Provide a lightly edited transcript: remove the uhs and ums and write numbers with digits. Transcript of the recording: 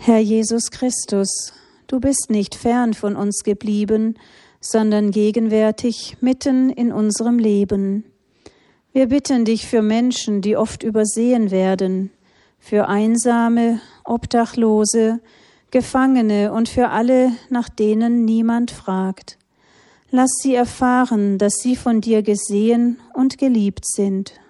Herr Jesus Christus, du bist nicht fern von uns geblieben, sondern gegenwärtig mitten in unserem Leben. Wir bitten dich für Menschen, die oft übersehen werden, für Einsame, Obdachlose, Gefangene und für alle, nach denen niemand fragt. Lass sie erfahren, dass sie von dir gesehen und geliebt sind.